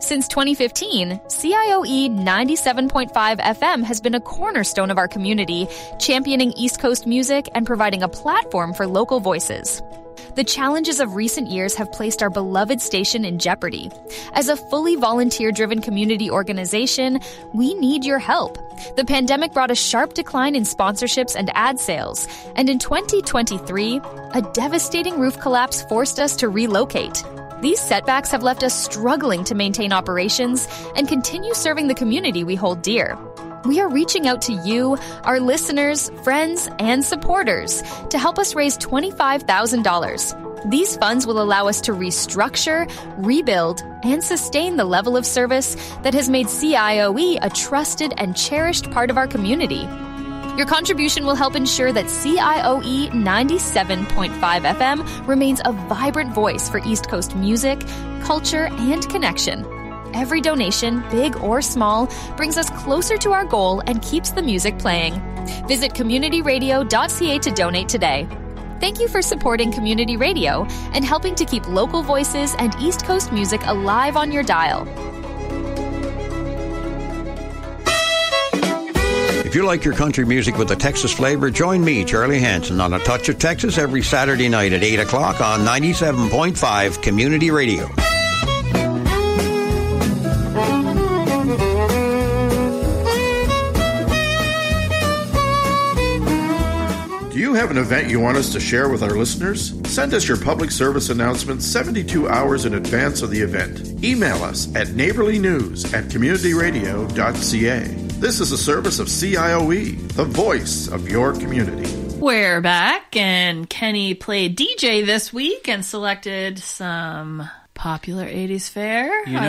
Since 2015, CIOE 97.5 FM has been a cornerstone of our community, championing East Coast music and providing a platform for local voices. The challenges of recent years have placed our beloved station in jeopardy. As a fully volunteer-driven community organization, we need your help. The pandemic brought a sharp decline in sponsorships and ad sales, and in 2023, a devastating roof collapse forced us to relocate. These setbacks have left us struggling to maintain operations and continue serving the community we hold dear. We are reaching out to you, our listeners, friends, and supporters to help us raise $25,000. These funds will allow us to restructure, rebuild, and sustain the level of service that has made CIOE a trusted and cherished part of our community. Your contribution will help ensure that CIOE 97.5 FM remains a vibrant voice for East Coast music, culture, and connection. Every donation, big or small, brings us closer to our goal and keeps the music playing. Visit communityradio.ca to donate today. Thank you for supporting community radio and helping to keep local voices and East Coast music alive on your dial. If you like your country music with a Texas flavor, join me, Charlie Hanson, on A Touch of Texas every Saturday night at 8 o'clock on 97.5 Community Radio. Do you have an event you want us to share with our listeners? Send us your public service announcement 72 hours in advance of the event. Email us at neighborlynews@communityradio.ca. This is a service of CIOE, the voice of your community. We're back, and Kenny played DJ this week and selected some popular 80s fare. You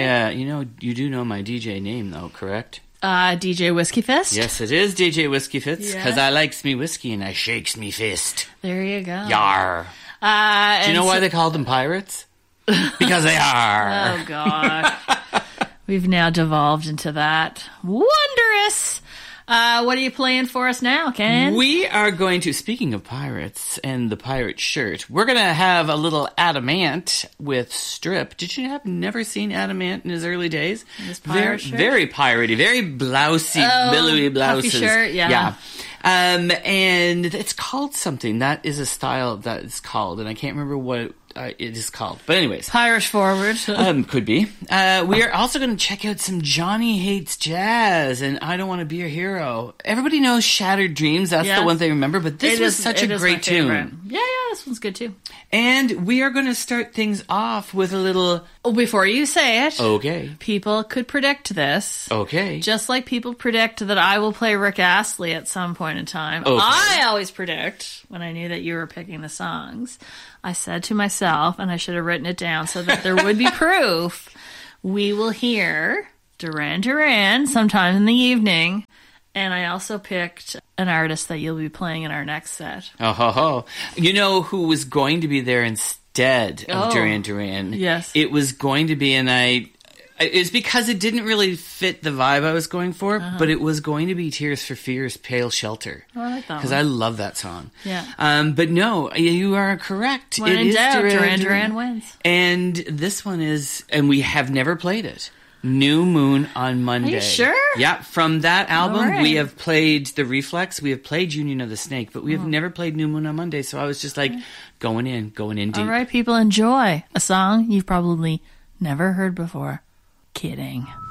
do know my DJ name, though, correct? DJ Whiskey Fist? Yes, it is DJ Whiskey Fist, because I likes me whiskey and I shakes me fist. There you go. Yar. Do you know why they called them pirates? Because they are. Oh, God. We've now devolved into that. Wondrous! What are you playing for us now, Ken? We are going to, speaking of pirates and the pirate shirt, we're going to have a little Adamant with Strip. Did you have never seen Adamant in his early days? His pirate shirt? Very piratey, very blousy, billowy blouses. Puffy shirt, yeah. And it's called something. That is a style that is called, and I can't remember what it is called. But anyways. Irish forward. Could be. We are also going to check out some Johnny Hates Jazz and I Don't Want to Be Your Hero. Everybody knows Shattered Dreams. That's the one they remember. But this was such a great tune. Yeah, this one's good too. And we are going to start things off with a little... Oh, before you say it. Okay. People could predict this. Okay. Just like people predict that I will play Rick Astley at some point in time. Okay. I always predict, when I knew that you were picking the songs, I said to myself, and I should have written it down so that there would be proof, we will hear Duran Duran sometime in the evening. And I also picked an artist that you'll be playing in our next set. Oh. You know who was going to be there instead of Duran Duran? Yes. It was going to be, it's because it didn't really fit the vibe I was going for, but it was going to be Tears for Fears' Pale Shelter. Oh, I like that one. Because I love that song. Yeah. But no, you are correct. When in doubt, Duran Duran wins. And this one is, and we have never played it. New Moon on Monday. Are you sure? Yeah, from that album, right. we have played The Reflex, we have played Union of the Snake, but we have never played New Moon on Monday, so I was just like, going in deep. All right, people, enjoy a song you've probably never heard before. Kidding.